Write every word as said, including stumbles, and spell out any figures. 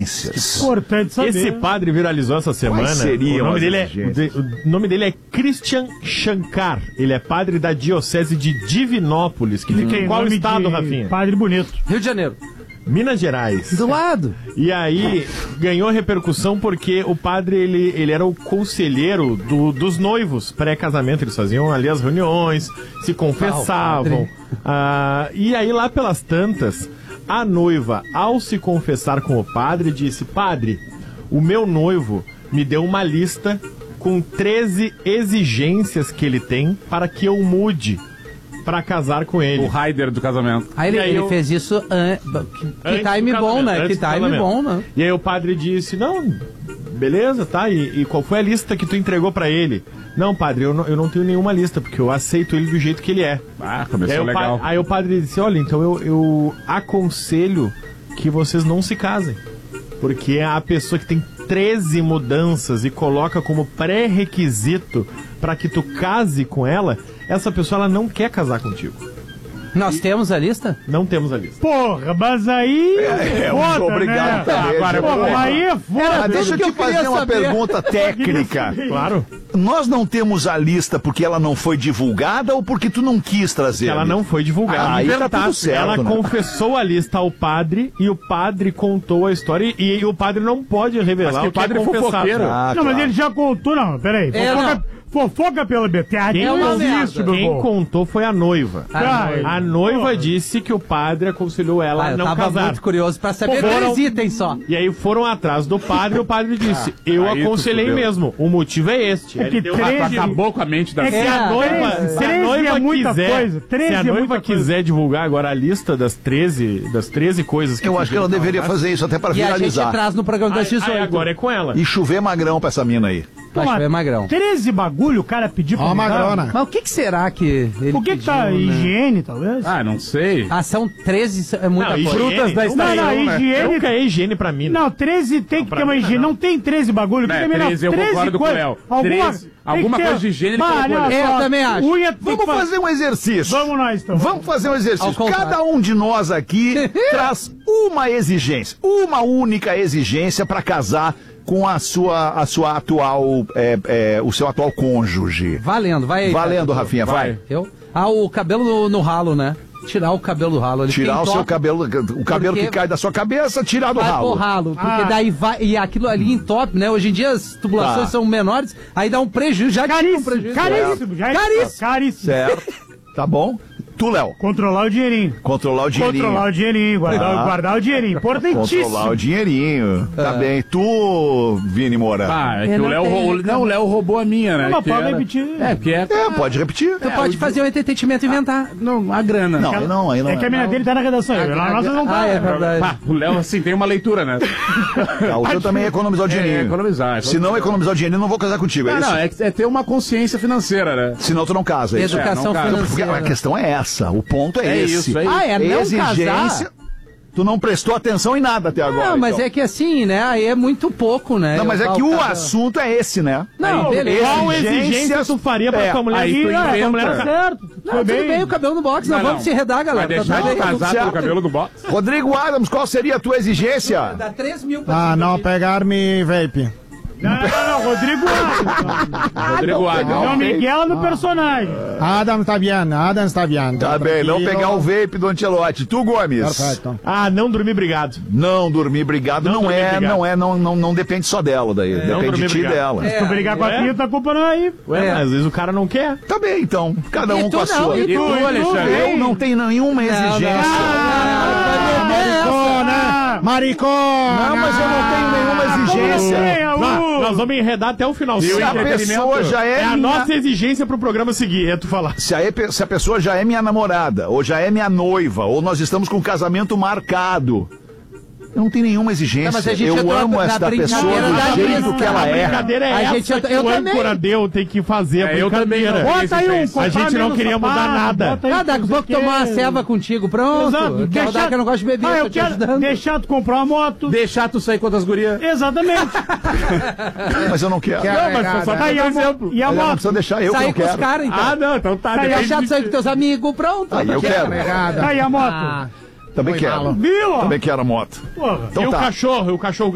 exigências? Importante saber. Esse padre viralizou essa semana. Quais seriam o nome as dele é exigências? o nome dele é Christian Shankar. Ele é padre da diocese de Divinópolis, que fica em qual Nome estado, de Rafinha? Padre bonito. Rio de Janeiro. Minas Gerais. Do lado. E aí ganhou repercussão porque o padre ele, ele era o conselheiro do, dos noivos pré-casamento. Eles faziam ali as reuniões, se confessavam. Ah, e aí lá pelas tantas, a noiva, ao se confessar com o padre, disse: padre, o meu noivo me deu uma lista com treze exigências que ele tem para que eu mude para casar com ele. O Raider do casamento. Aí ele, E aí ele eu- fez isso an... que Antes time do bom, casamento, né? Que antes do time casamento. bom, né? E aí o padre disse: não, beleza, tá, e, e qual foi a lista que tu entregou pra ele? Não, padre, eu não, eu não tenho nenhuma lista, porque eu aceito ele do jeito que ele é. Ah, E aí, começou o legal. pa- aí o padre disse: olha, então eu, eu aconselho que vocês não se casem, porque a pessoa que tem treze mudanças e coloca como pré-requisito pra que tu case com ela, essa pessoa ela não quer casar contigo. Nós temos a lista? Não temos a lista. Porra, mas aí. É, é um foda, obrigado né? também. Agora, Porra, Porra. aí é Ah, foda. deixa eu que te eu queria fazer uma saber. pergunta técnica. Claro. Nós não temos a lista porque ela não foi divulgada ou porque tu não quis trazer? Ela a não lista? foi divulgada. Ah, aí tá tudo certo, Ela né? confessou a lista ao padre e o padre contou a história e, e o padre não pode revelar Mas que o que padre é confessado. fofoqueiro. Ah, Não, mas claro. ele já contou, não, peraí. É, Fofoca, fofoca pela B T A. Quem, É uma não merda. existe, meu quem irmão. contou foi a noiva. Ah, A noiva disse que o padre aconselhou ela Ah, a eu não tava casar. muito curioso pra saber Foram- três itens só. E aí foram atrás do padre e o padre disse: eu aí tu aconselhei fudeu. mesmo, o motivo é este. É Aí que ele deu- treze- Ah, tu acabou com a mente da É que Se a É, noiva, treze, se a treze noiva é muita quiser, coisa, treze se a é noiva muita coisa. quiser divulgar agora a lista das treze, das treze coisas que Eu acho que ela deveria fazer isso até para E a gente viralizar. traz no programa das Aí, aí dezoito. agora é com ela. E chover magrão pra essa mina aí. Vai chover magrão. treze bagulho o cara pediu pra Ó, mudar? magrona. Mas o que, que será que ele Por que que tá pediu, né? higiene, talvez? Ah, não sei. Ah, são treze, é muita Não, coisa. higiene- Frutas da não, não, estação, né? higiene... Nunca é higiene pra mim. Não, treze tem que pra ter uma mim, higiene. não. Não tem treze bagulho. Né, tem treze, eu concordo com o Léo. treze, alguma coisa de higiene ele Bah, colocou olha ali. É, só, eu também acho. Unha tem Vamos que fa- fazer um exercício. Vamos nós, então. Vamos fazer um Ao exercício. contrário. Cada um de nós aqui traz uma exigência, uma única exigência para casar com a sua, a sua atual, é, é, o seu atual cônjuge. Valendo, vai aí. Valendo, cara. Rafinha, vai. Eu? Ah, o cabelo no, no ralo, né? Tirar o cabelo do ralo. Ele Tirar tem o seu toque, cabelo, o cabelo Porque- que cai da sua cabeça, tirar do vai pro ralo. ralo. Porque Ah. daí vai. E aquilo ali entope, né? Hoje em dia as tubulações Tá. são menores, aí dá um prejuízo. Já tinha um Caríssimo, prejuízo. caríssimo. Já é Caríssimo. caríssimo. Certo. Tá bom? Tu, Léo. Controlar o dinheirinho. Controlar o dinheirinho. Controlar o dinheirinho, guardar, Ah. guardar o dinheirinho. Importantíssimo. Controlar o dinheirinho. Tá bem. Tu, Vini Moura. Ah, é que Eu o não Léo tenho, roubou. cara. Não, o Léo roubou a minha, né? Não, mas que pode era- repetir. É, porque é. É, pode repetir. Tu pode fazer um entretenimento e inventar. Não, a grana. Não, aí não, aí não. É que a mina dele tá na redação. Ah, A nossa não tá. ah, é verdade. Pá, o Léo, assim, tem uma leitura, né? Ah, o teu também é economizar o dinheirinho. É, economizar. Se não economizar o dinheiro, eu não vou casar contigo, é Não, isso? não, é, é ter uma consciência financeira, né? Senão tu não casa, é isso? Educação É, não, cara, Porque financeira. a questão é essa, o ponto é, É esse. isso, é isso. Ah, é não Exigência. casar? Tu não prestou atenção em nada até agora. Não, mas então. é que assim, né? Aí é muito pouco, né? Não, mas é Eu que falo, o cara, assunto é esse, né? Não, Aí, beleza. Qual Exigências- exigência tu faria pra É, tua mulher? aí tu E, ah, tua inventa. mulher Tá certo. Não, Foi tudo bem. bem. o cabelo no box. Não, Não, vamos não. se redar, galera. Vai Tá deixar tudo de bem. casar certo. pelo cabelo do box? Rodrigo Adams, qual seria a tua exigência? Dá três mil pra Ah, ti, não pra ti. pegar-me vape. Não, não, não, Rodrigo Adams. Rodrigo Adams. É o Miguel no personagem. Adam está bien, Adam está bien. Tá bem, não Tranquilo. pegar o vape do Ancelotti. Tu, Gomes? Perfeito. Ah, não dormir, obrigado. Não dormir brigado Não não, dormir é, brigado. não é, não, não, não depende só dela daí. não depende dormir de ti e brigado. dela. É. Se tu brigar com a Ué? pinta, a culpa não é aí. Ué, É. mas às vezes o cara não quer. Tá bem, então. Cada E um tu com a não, sua. e tu, E tu, Alexandre? Eu não tenho nenhuma exigência. Ah, Maricona! Maricona! Não, mas eu não tenho nenhuma exigência. Não, nós vamos enredar até o final. Se a pessoa já é, É a minha- nossa exigência pro programa seguir, é tu falar. Se a, e- se a pessoa já é minha namorada, ou já é minha noiva, ou nós estamos com um casamento marcado, eu não tenho nenhuma exigência. Não, mas a gente eu entrou amo na esta brincadeira pessoa da do jeito lista. que ela A é. brincadeira é A essa gente- que eu o também. âncora deu, tem que fazer a É, eu também brincadeira. não. Bota aí um A A gente não menos queria sapato, mudar nada. bota aí Ah, daqui a não pouco sei o tomar uma quê. ceva contigo. Pronto. Exato. Quer rodar que eu não gosto de beber, Ah, tô eu te quero ajudando. deixar tu comprar uma moto. Deixar tu sair com outras gurias. Exatamente. Mas eu não quero. Quer- Não, mas só Tá tá aí dando a exemplo. moto. E a Ela não moto? precisa deixar eu que Sair não com os quero. caras, então. Ah, não, então tá. Tá aí, depende Deixar tu de- sair com teus amigos, pronto. Aí eu quero. Negada. Tá aí a moto. Ah, Também Foi quero. malo. Viu? ó? Também quero a moto. Porra. Então e o tá. cachorro, o cachorro